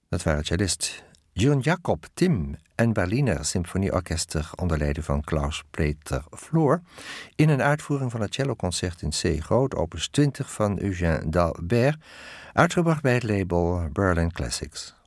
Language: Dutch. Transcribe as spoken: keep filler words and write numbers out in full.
Dat waren cellist Jörn Jacob Timm en Berliner Symfonieorkester onder leiding van Klaus-Peter Flohr in een uitvoering van het celloconcert in C groot, opus twintig van Eugène d'Albert, uitgebracht bij het label Berlin Classics.